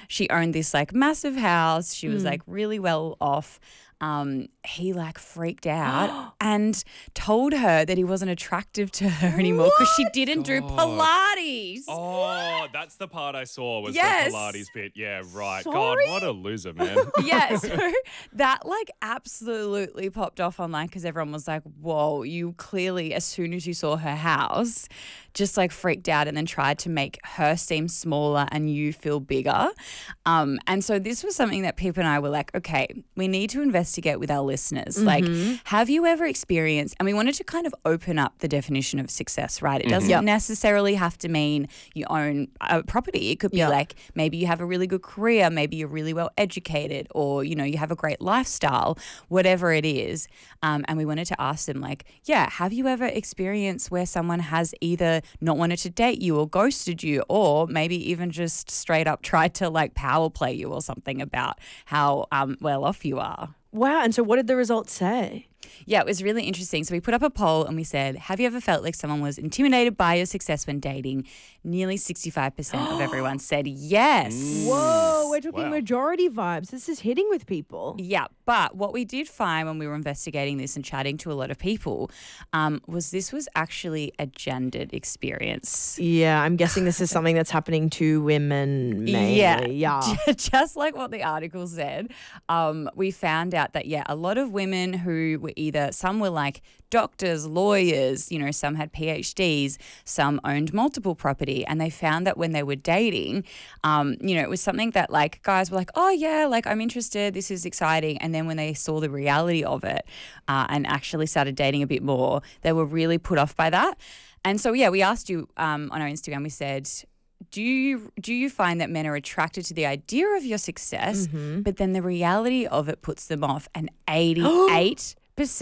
She owned this like massive house. She was like really well off. He like freaked out and told her that he wasn't attractive to her anymore because she didn't do Pilates. Oh, that's the part I saw was Yes. the Pilates bit. Yeah, right. Sorry? God, what a loser, man. Yeah, so that like absolutely popped off online because everyone was like, whoa, you clearly, as soon as you saw her house, just like freaked out and then tried to make her seem smaller and you feel bigger. And so this was something that Pip and I were like, okay, we need to investigate with our listeners. Like, have you ever experienced, and we wanted to kind of open up the definition of success, right? It doesn't necessarily have to mean you own a property. It could be like maybe you have a really good career, maybe you're really well educated, or, you know, you have a great lifestyle, whatever it is. And we wanted to ask them like, have you ever experienced where someone has either not wanted to date you or ghosted you, or maybe even just straight up tried to like power play you or something about how well off you are? Wow. And so what did the results say? Yeah, it was really interesting. So we put up a poll and we said, have you ever felt like someone was intimidated by your success when dating? Nearly 65% of everyone said yes. Whoa, we're talking Wow. majority vibes. This is hitting with people. Yeah, but what we did find when we were investigating this and chatting to a lot of people was this was actually a gendered experience. Yeah, I'm guessing this is something that's happening to women mainly. Yeah. Just like what the article said, we found out that, a lot of women who were some were like doctors, lawyers, you know, some had PhDs, some owned multiple property. And they found that when they were dating, it was something that like guys were like, oh yeah, like I'm interested, this is exciting. And then when they saw the reality of it and actually started dating a bit more, they were really put off by that. And so, we asked you on our Instagram, we said, do you find that men are attracted to the idea of your success, but then the reality of it puts them off? And 88%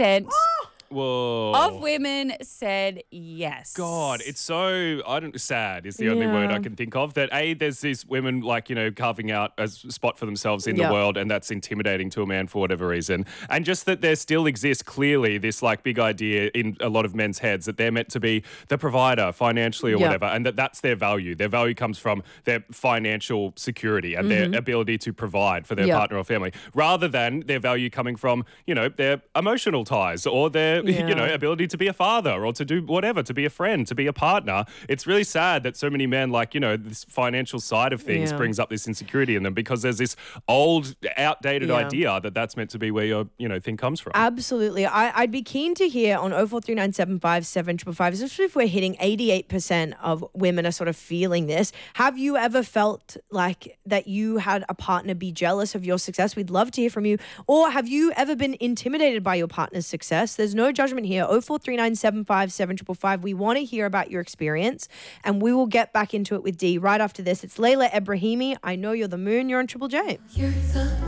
Whoa. of women said yes. God, it's so sad is the only word I can think of. That there's these women like, you know, carving out a spot for themselves in the world, and that's intimidating to a man for whatever reason. And just that there still exists clearly this like big idea in a lot of men's heads that they're meant to be the provider financially or whatever, and that's their value. Their value comes from their financial security and their ability to provide for their partner or family, rather than their value coming from, you know, their emotional ties or their ability to be a father or to do whatever, to be a friend, to be a partner. It's really sad that so many men, like, you know, this financial side of things brings up this insecurity in them because there's this old, outdated idea that that's meant to be where your, you know, thing comes from. Absolutely. I'd be keen to hear on 0439757555, especially if we're hitting 88% of women are sort of feeling this. Have you ever felt like that you had a partner be jealous of your success? We'd love to hear from you. Or have you ever been intimidated by your partner's success? There's no judgment here. 0439757555. We want to hear about your experience, and we will get back into it with Dee right after this. It's Layla Ebrahimi. I Know You're the Moon. You're on Triple J. You're the